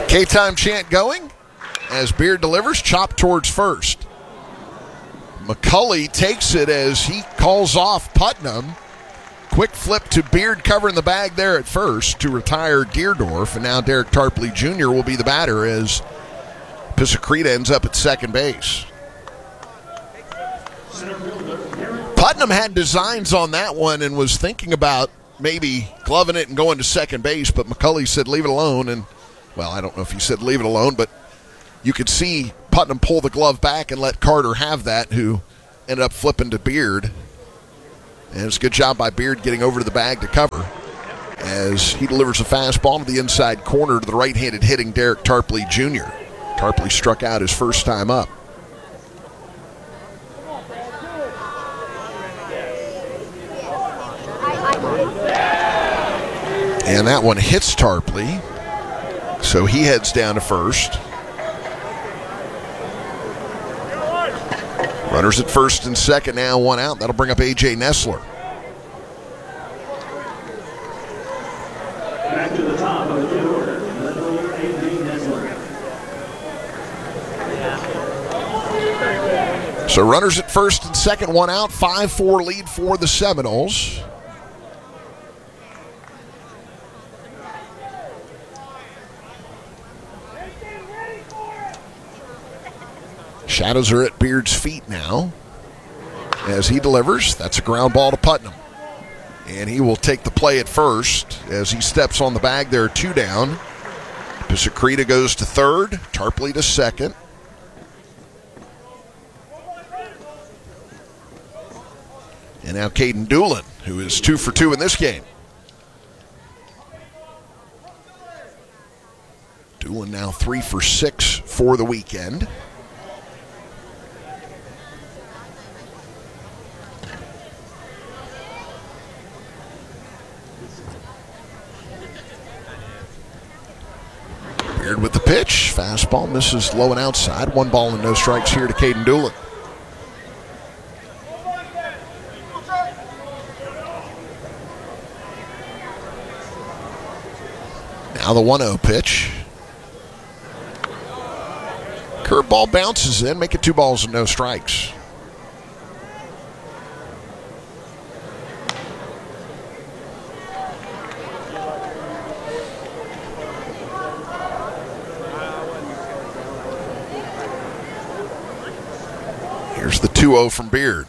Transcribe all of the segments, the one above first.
K-time chant going as Beard delivers, chop towards first. McCulley takes it as he calls off Putnam. Quick flip to Beard covering the bag there at first to retire Deerdorf, and now Derek Tarpley Jr. will be the batter as Pisacreta ends up at second base. Putnam had designs on that one and was thinking about maybe gloving it and going to second base, but McCulley said leave it alone. And, well, I don't know if he said leave it alone, but you could see Putnam pull the glove back and let Carter have that, who ended up flipping to Beard. And it's a good job by Beard getting over to the bag to cover as he delivers a fastball to the inside corner to the right-handed hitting Derek Tarpley Jr. Tarpley struck out his first time up. And that one hits Tarpley, so he heads down to first. Runners at first and second now, one out. That'll bring up A.J. Nessler. Back to the top of the fifth order, A.J. Nessler. So runners at first and second, one out. 5-4 lead for the Seminoles. Shadows are at Beard's feet now as he delivers. That's a ground ball to Putnam. And he will take the play at first as he steps on the bag there, two down. Pisacreta goes to third, Tarpley to second. And now Caden Doolin, who is 2 for 2 in this game. Doolin now 3 for 6 for the weekend. Beard with the pitch. Fastball misses low and outside. 1 ball and no strikes here to Caden Doolin. Now the 1-0 pitch. Curveball bounces in, make it 2 balls and no strikes. Here's the 2-0 from Beard.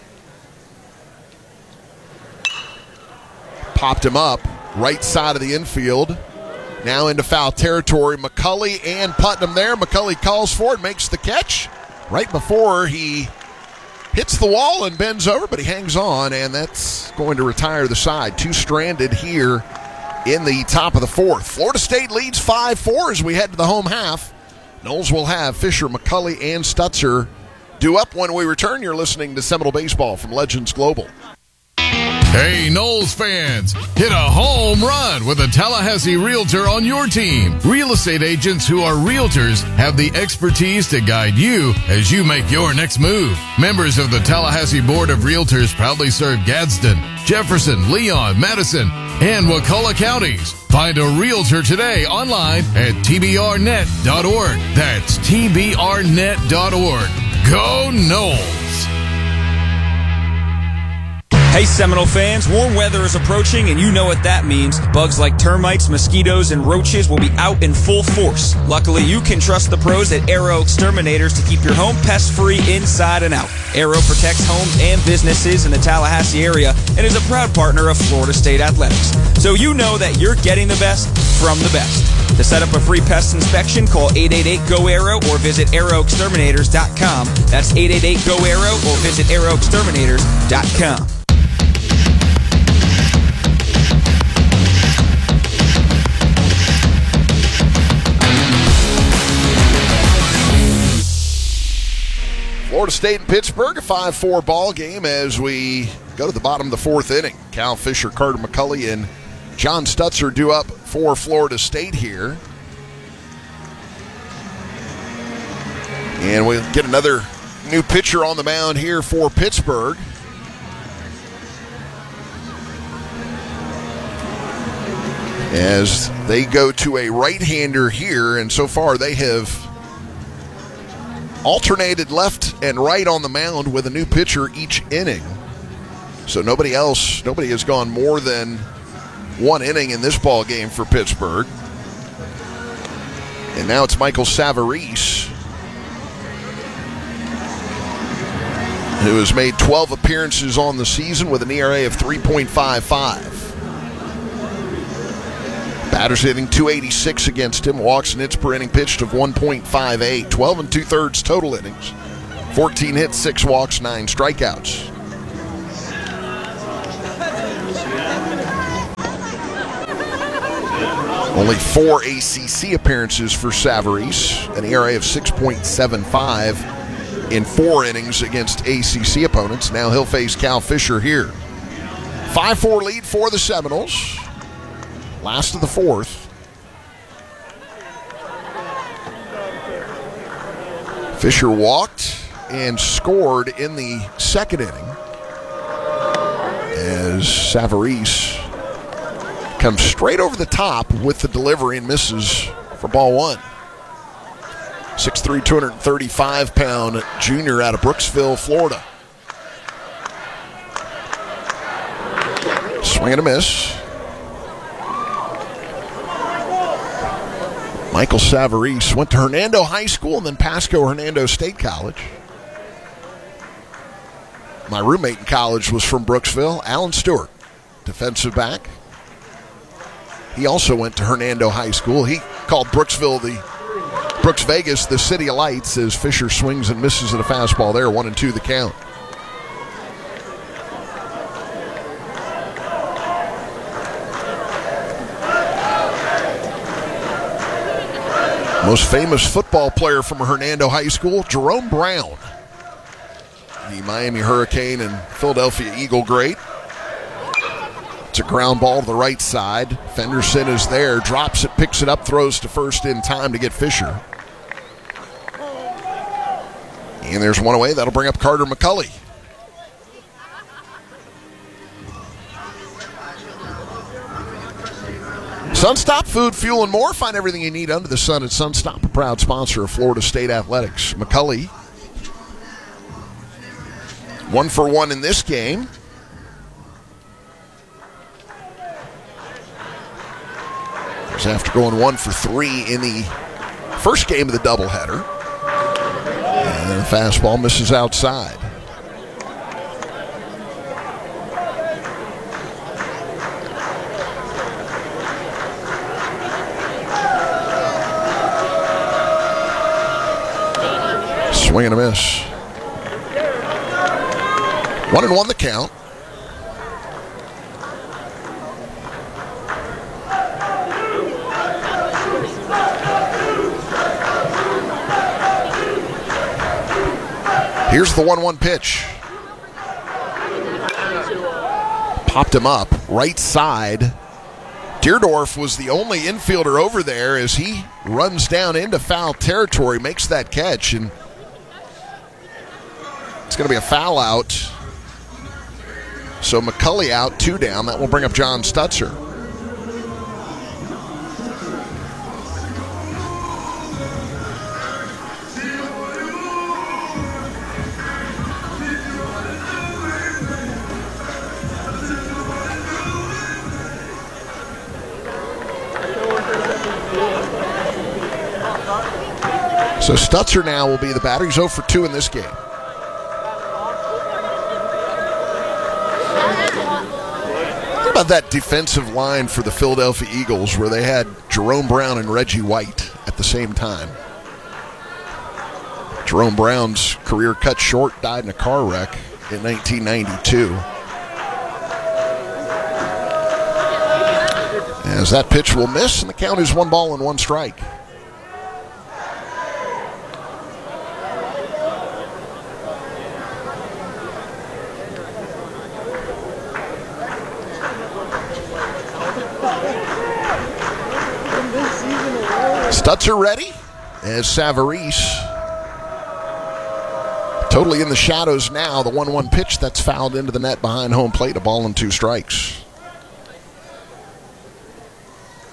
Popped him up, right side of the infield. Now into foul territory. McCulley and Putnam there. McCulley calls for it, makes the catch right before he hits the wall and bends over, but he hangs on, and that's going to retire the side. 2 stranded here in the top of the fourth. Florida State leads 5-4 as we head to the home half. Noles will have Fisher, McCulley, and Stutzer due up when we return. You're listening to Seminole Baseball from Legends Global. Hey, Noles fans, hit a home run with a Tallahassee Realtor on your team. Real estate agents who are realtors have the expertise to guide you as you make your next move. Members of the Tallahassee Board of Realtors proudly serve Gadsden, Jefferson, Leon, Madison, and Wakulla counties. Find a realtor today online at tbrnet.org. That's tbrnet.org. Go Noles! Hey Seminole fans, warm weather is approaching and you know what that means. Bugs like termites, mosquitoes, and roaches will be out in full force. Luckily, you can trust the pros at Arrow Exterminators to keep your home pest-free inside and out. Arrow protects homes and businesses in the Tallahassee area and is a proud partner of Florida State Athletics. So you know that you're getting the best from the best. To set up a free pest inspection, call 888-GO-ARROW or visit arrowexterminators.com. That's 888-GO-ARROW or visit arrowexterminators.com. Florida State and Pittsburgh, a 5-4 ball game as we go to the bottom of the fourth inning. Cal Fisher, Carter McCulley, and John Stutzer due up for Florida State here. And we'll get another new pitcher on the mound here for Pittsburgh. as they go to a right-hander here, and so far they have alternated left and right on the mound with a new pitcher each inning. So nobody has gone more than one inning in this ball game for Pittsburgh. And now it's Michael Savarese, who has made 12 appearances on the season with an ERA of 3.55. Batters hitting .286 against him. Walks and hits per inning pitched of 1.58. 12 2/3 total innings. 14 hits, 6 walks, 9 strikeouts. Only 4 ACC appearances for Savarese. An ERA of 6.75 in 4 innings against ACC opponents. Now he'll face Cal Fisher here. 5-4 lead for the Seminoles. Last of the fourth. Fisher walked and scored in the second inning as Savarese comes straight over the top with the delivery and misses for ball one. 6'3", 235-pound junior out of Brooksville, Florida. Swing and a miss. Michael Savarese went to Hernando High School and then Pasco Hernando State College. My roommate in college was from Brooksville, Alan Stewart, defensive back. He also went to Hernando High School. He called Brooks Vegas the City of Lights as Fisher swings and misses at a fastball there. 1-2 the count. Most famous football player from Hernando High School, Jerome Brown. The Miami Hurricane and Philadelphia Eagle great. It's a ground ball to the right side. Fenderson is there, drops it, picks it up, throws to first in time to get Fisher. And there's one away. That'll bring up Carter McCulley. Sunstop Food, Fuel, and More. Find everything you need under the sun at Sunstop, a proud sponsor of Florida State Athletics. McCulley, 1 for 1 in this game. After going 1 for 3 in the first game of the doubleheader. And the fastball misses outside. Swing and a miss. 1-1 the count. Here's the 1-1 pitch. Popped him up, right side. Deerdorf was the only infielder over there as he runs down into foul territory, makes that catch, and it's going to be a foul out. So McCulley out, 2 down. That will bring up John Stutzer. So Stutzer now will be the batter. He's 0 for 2 in this game. What about that defensive line for the Philadelphia Eagles where they had Jerome Brown and Reggie White at the same time? Jerome Brown's career cut short, died in a car wreck in 1992. As that pitch will miss, and the count is 1 ball and 1 strike. Stutzer ready as Savarese totally in the shadows now. The 1-1 pitch that's fouled into the net behind home plate. A ball and 2 strikes.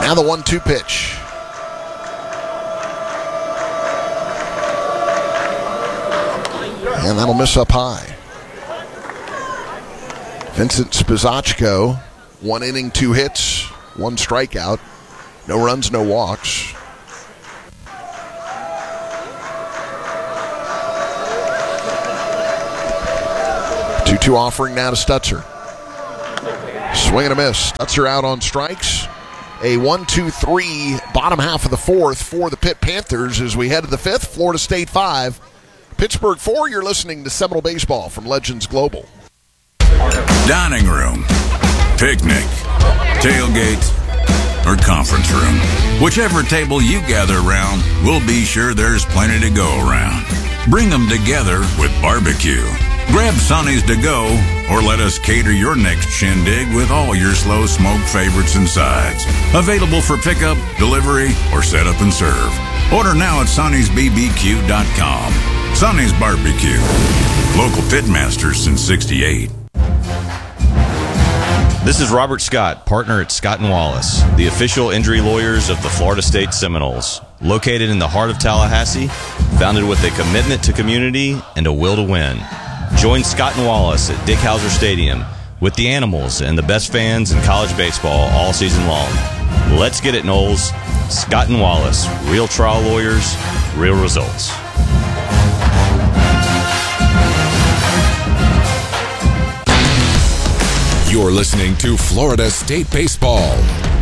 Now the 1-2 pitch. And that'll miss up high. Vincent Spizzacco, 1 inning, 2 hits, 1 strikeout. No runs, no walks. Two offering now to Stutzer. Swing and a miss. Stutzer out on strikes. A 1-2-3 bottom half of the 4th for the Pitt Panthers as we head to the 5th. Florida State 5, Pittsburgh 4. You're listening to Seminole Baseball from Legends Global. Dining room, picnic, tailgate, or conference room. Whichever table you gather around, we'll be sure there's plenty to go around. Bring them together with barbecue. Grab Sonny's to go, or let us cater your next shindig with all your slow smoke favorites and sides. Available for pickup, delivery, or set up and serve. Order now at Sonny'sBBQ.com. Sonny's Barbecue. Local pitmaster since '68. This is Robert Scott, partner at Scott & Wallace, the official injury lawyers of the Florida State Seminoles. Located in the heart of Tallahassee, founded with a commitment to community and a will to win. Join Scott & Wallace at Dick Hauser Stadium with the Animals and the best fans in college baseball all season long. Let's get it, Noles. Scott & Wallace, real trial lawyers, real results. You're listening to Florida State Baseball.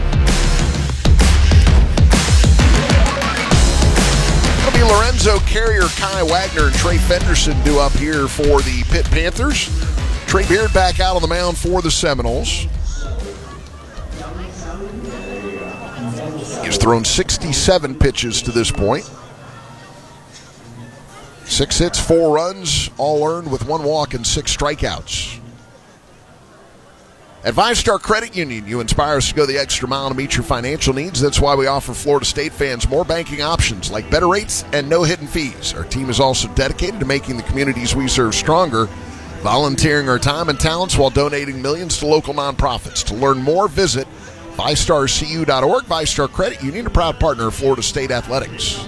It'll be Lorenzo Carrier, Kai Wagner, and Trey Fenderson due up here for the Pitt Panthers. Trey Beard back out on the mound for the Seminoles. He's thrown 67 pitches to this point. 6 hits, 4 runs, all earned with 1 walk and 6 strikeouts. At VyStar Credit Union, you inspire us to go the extra mile to meet your financial needs. That's why we offer Florida State fans more banking options like better rates and no hidden fees. Our team is also dedicated to making the communities we serve stronger, volunteering our time and talents while donating millions to local nonprofits. To learn more, visit VyStarCU.org. VyStar Credit Union, a proud partner of Florida State Athletics.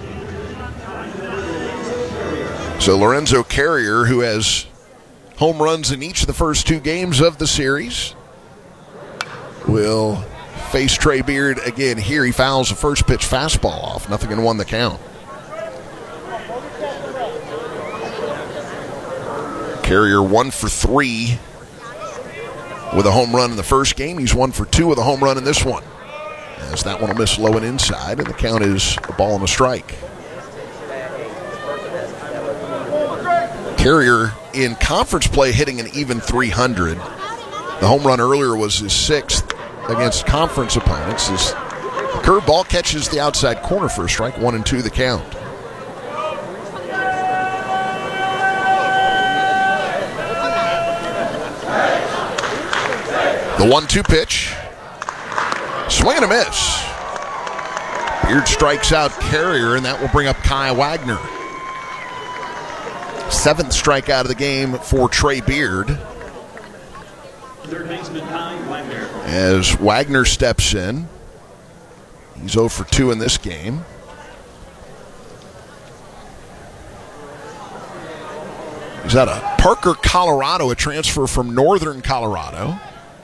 So Lorenzo Carrier, who has home runs in each of the first 2 games of the series, will face Trey Beard again here. He fouls the first pitch fastball off. 0-1 the count. Carrier 1 for 3 with a home run in the first game. He's 1 for 2 with a home run in this one. As that one will miss low and inside, and the count is a ball and a strike. Carrier in conference play hitting an even .300. The home run earlier was his 6th against conference opponents. His curveball catches the outside corner for a strike. 1-2 the count. The 1-2 pitch. Swing and a miss. Beard strikes out Carrier, and that will bring up Kai Wagner. 7th strikeout of the game for Trey Beard. Third baseman Kai Wagner. As Wagner steps in. He's 0 for 2 in this game. He's out of Parker, Colorado, a transfer from Northern Colorado.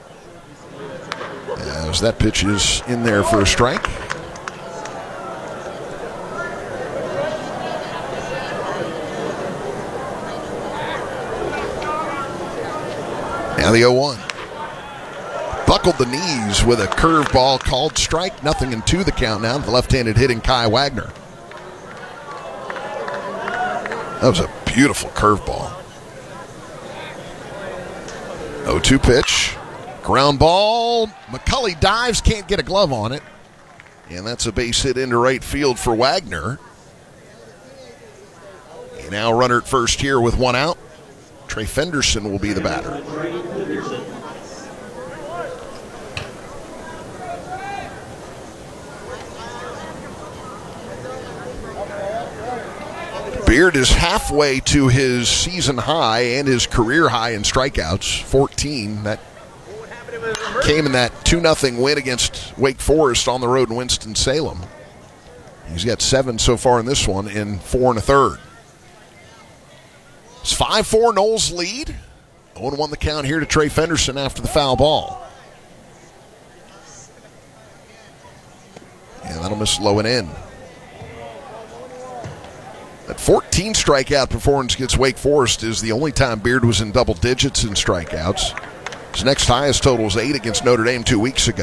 As that pitch is in there for a strike. Now the 0-1. Buckled the knees with a curveball called strike. 0-2 the count now. The left-handed hitting Kai Wagner. That was a beautiful curveball. 0-2 pitch. Ground ball. McCulley dives, can't get a glove on it. And that's a base hit into right field for Wagner. A now runner at first here with 1 out. Trey Fenderson will be the batter. Beard is halfway to his season high and his career high in strikeouts, 14. That came in that 2-0 win against Wake Forest on the road in Winston-Salem. He's got 7 so far in this one in 4 1/3. It's 5-4 Noles lead. 0-1 the count here to Trey Fenderson after the foul ball. And that'll miss low and in. That 14 strikeout performance against Wake Forest is the only time Beard was in double digits in strikeouts. His next highest total was 8 against Notre Dame 2 weeks ago.